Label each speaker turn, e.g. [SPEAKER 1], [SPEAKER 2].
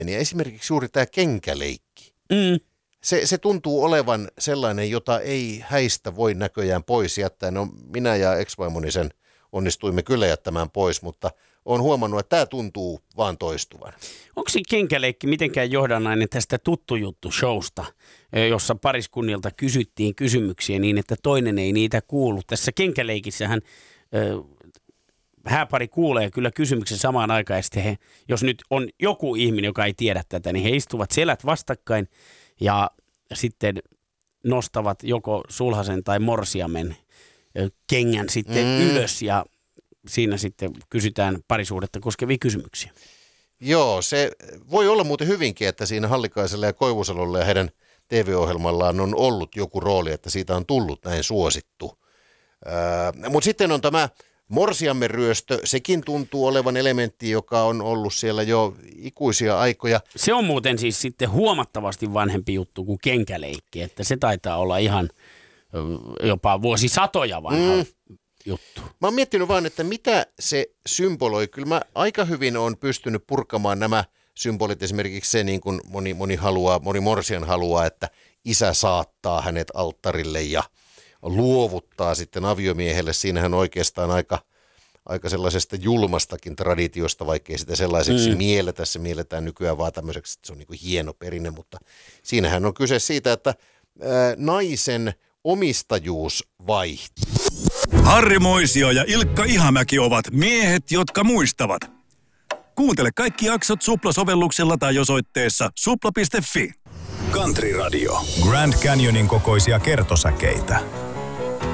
[SPEAKER 1] Ja esimerkiksi juuri tämä kenkäleikki.
[SPEAKER 2] Mm.
[SPEAKER 1] Se tuntuu olevan sellainen, jota ei häistä voi näköjään pois jättää. No minä ja ex-vaimoni sen onnistuimme kyllä jättämään pois, mutta olen huomannut, että tämä tuntuu vaan toistuvan.
[SPEAKER 2] Onko se kenkäleikki mitenkään johdannainen tästä Tuttu Juttu-showsta, jossa pariskunnilta kysyttiin kysymyksiä niin, että toinen ei niitä kuulu? Tässä kenkäleikissähän hääpari kuulee kyllä kysymyksen samaan aikaan, ja sitten jos nyt on joku ihminen, joka ei tiedä tätä, niin he istuvat selät vastakkain ja sitten nostavat joko sulhasen tai morsiamen kengän sitten ylös ja siinä sitten kysytään parisuhdetta koskevia kysymyksiä.
[SPEAKER 1] Joo, se voi olla muuten hyvinkin, että siinä Hallikaisella ja Koivusalolla ja heidän TV-ohjelmallaan on ollut joku rooli, että siitä on tullut näin suosittu. Mutta sitten on tämä morsiamen ryöstö, sekin tuntuu olevan elementti, joka on ollut siellä jo ikuisia aikoja.
[SPEAKER 2] Se on muuten siis sitten huomattavasti vanhempi juttu kuin kenkäleikki, että se taitaa olla ihan jopa vuosisatoja vanha juttu.
[SPEAKER 1] Mä oon miettinyt vaan, että mitä se symboloi. Kyllä mä aika hyvin on pystynyt purkamaan nämä symbolit, esimerkiksi se niin kuin moni morsian haluaa, että isä saattaa hänet alttarille ja luovuttaa sitten aviomiehelle. Siinähän oikeastaan aika sellaisesta julmastakin traditiosta, vaikkei sitä sellaiseksi mielletä. Se mielletään nykyään vaan tämmöiseksi, että se on niin kuin hieno perinne, mutta siinähän on kyse siitä, että naisen omistajuus vaihtuu.
[SPEAKER 3] Harri Moisio ja Ilkka Ihamäki ovat miehet, jotka muistavat. Kuuntele kaikki jaksot Supla-sovelluksella tai osoitteessa supla.fi.
[SPEAKER 4] Country Radio. Grand Canyonin kokoisia kertosäkeitä.